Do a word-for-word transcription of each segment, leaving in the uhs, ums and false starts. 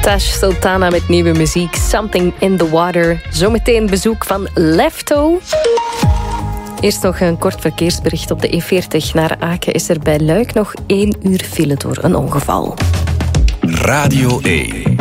Tash Sultana met nieuwe muziek. Something in the Water. Zometeen bezoek van Lefto. Eerst nog een kort verkeersbericht op de E veertig. Naar Aken is er bij Luik nog één uur file door een ongeval. Radio één.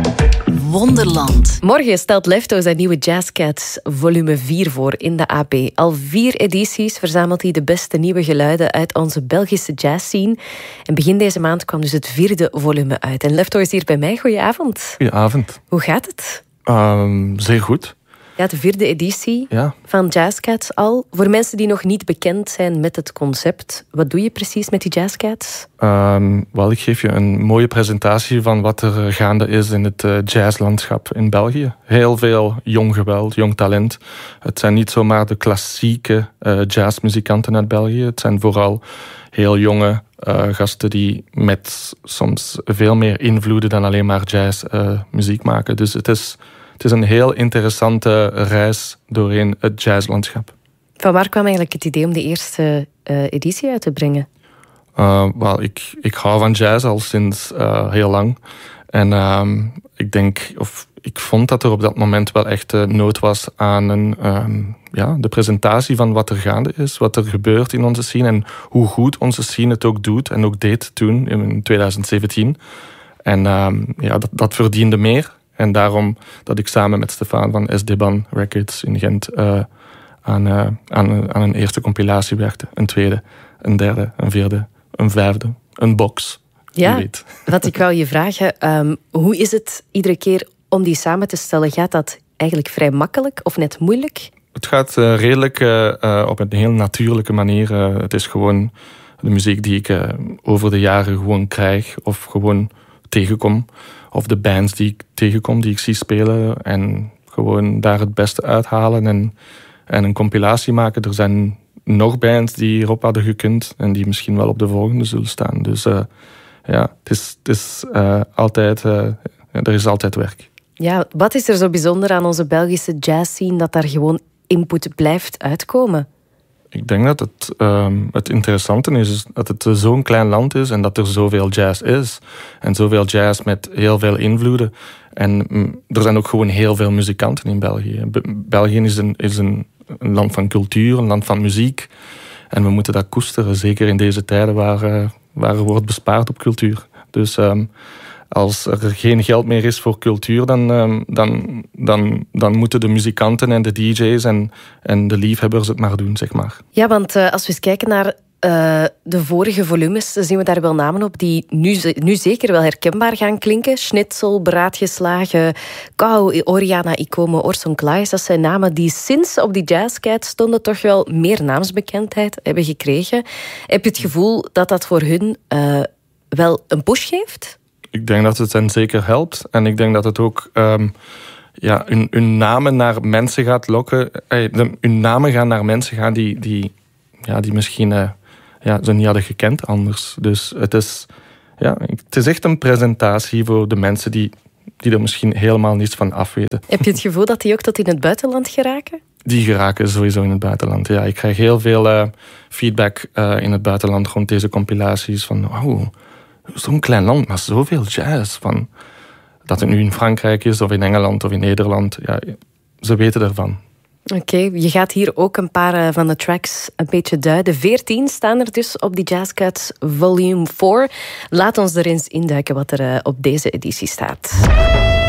Wonderland. Morgen stelt Lefto zijn nieuwe Jazzcats volume vier voor in de A P. Al vier edities verzamelt hij de beste nieuwe geluiden uit onze Belgische jazzscene. En begin deze maand kwam dus het vierde volume uit. En Lefto is hier bij mij. Goedenavond. Goedenavond. Hoe gaat het? Um, zeer goed. Ja, de vierde editie ja. van Jazzcats al. Voor mensen die nog niet bekend zijn met het concept, wat doe je precies met die Jazzcats? Um, wel, ik geef je een mooie presentatie van wat er gaande is in het uh, jazzlandschap in België. Heel veel jong geweld, jong talent. Het zijn niet zomaar de klassieke uh, jazzmuzikanten uit België. Het zijn vooral heel jonge uh, gasten die met soms veel meer invloeden dan alleen maar jazz uh, muziek maken. Dus het is... Het is een heel interessante reis doorheen het jazzlandschap. Van waar kwam eigenlijk het idee om de eerste uh, editie uit te brengen? Uh, well, ik, ik hou van jazz al sinds uh, heel lang. En um, ik denk, of ik vond dat er op dat moment wel echt uh, nood was aan een, um, ja, de presentatie van wat er gaande is, wat er gebeurt in onze scene en hoe goed onze scene het ook doet en ook deed toen in twintig zeventien. En um, ja, dat, dat verdiende meer. En daarom dat ik samen met Stefan van Esteban Records in Gent uh, aan, uh, aan, aan een eerste compilatie werkte. Een tweede, een derde, een vierde, een vijfde, een box. Ja, wat ik wou je vragen. Um, hoe is het iedere keer om die samen te stellen? Gaat dat eigenlijk vrij makkelijk of net moeilijk? Het gaat uh, redelijk uh, uh, op een heel natuurlijke manier. Uh, het is gewoon de muziek die ik uh, over de jaren gewoon krijg of gewoon tegenkom. Of de bands die ik tegenkom, die ik zie spelen. En gewoon daar het beste uithalen en, en een compilatie maken. Er zijn nog bands die hierop hadden gekund. En die misschien wel op de volgende zullen staan. Dus uh, ja, het is, het is uh, altijd... Uh, er is altijd werk. Ja, wat is er zo bijzonder aan onze Belgische jazzscene dat daar gewoon input blijft uitkomen? Ik denk dat het, um, het interessante is, is dat het zo'n klein land is en dat er zoveel jazz is. En zoveel jazz met heel veel invloeden. En mm, er zijn ook gewoon heel veel muzikanten in België. Be- België is, een, is een, een land van cultuur, een land van muziek. En we moeten dat koesteren, zeker in deze tijden waar, uh, waar er wordt bespaard op cultuur. Dus um, als er geen geld meer is voor cultuur, dan, um, dan, dan, dan moeten de muzikanten en de D J's en, en de liefhebbers het maar doen, zeg maar. Ja, want uh, als we eens kijken naar uh, de vorige volumes, dan zien we daar wel namen op die nu, nu zeker wel herkenbaar gaan klinken. Schnitzel, Beraadgeslagen, Kou, Oriana Ikome, Orson Claes. Dat zijn namen die sinds op die Jazzcats stonden toch wel meer naamsbekendheid hebben gekregen. Heb je het gevoel dat dat voor hun uh, wel een push geeft? Ik denk dat het hen zeker helpt. En ik denk dat het ook um, ja, hun, hun namen naar mensen gaat lokken. Hey, de, hun namen gaan naar mensen gaan die, die, ja, die misschien uh, ja, ze niet hadden gekend anders. Dus het is, ja, het is echt een presentatie voor de mensen die, die er misschien helemaal niets van afweten. Heb je het gevoel dat die ook tot in het buitenland geraken? Die geraken sowieso in het buitenland. Ja, ik krijg heel veel uh, feedback uh, in het buitenland rond deze compilaties. Van, oh, zo'n klein land, maar zoveel jazz. Van, dat het nu in Frankrijk is, of in Engeland, of in Nederland. Ja, ze weten ervan. Oké, okay, je gaat hier ook een paar van de tracks een beetje duiden. Veertien staan er dus op die Jazzcats Volume vier. Laat ons er eens induiken wat er op deze editie staat.